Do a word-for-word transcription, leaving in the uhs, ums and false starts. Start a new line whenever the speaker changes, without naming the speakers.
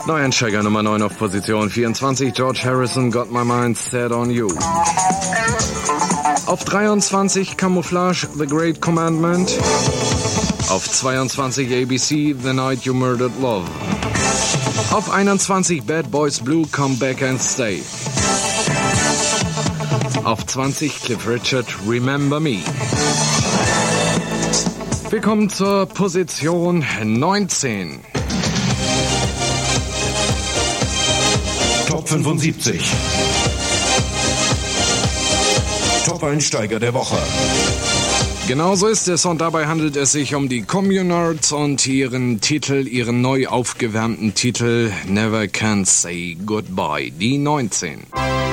Neueinsteiger Nummer neun auf Position vierundzwanzig, George Harrison, Got My Mind Set on You. Auf dreiundzwanzig, Camouflage, The Great Commandment. Auf zweiundzwanzig, A B C, The Night You Murdered Love. Auf einundzwanzig, Bad Boys Blue, Come Back and Stay. Auf zwanzig, Cliff Richard, Remember Me. Wir kommen zur Position neunzehn.
Top fünfundsiebzig. Top-Einsteiger der Woche.
Genau so ist es und dabei handelt es sich um die Communards und ihren Titel, ihren neu aufgewärmten Titel Never Can Say Goodbye, die neunzehn.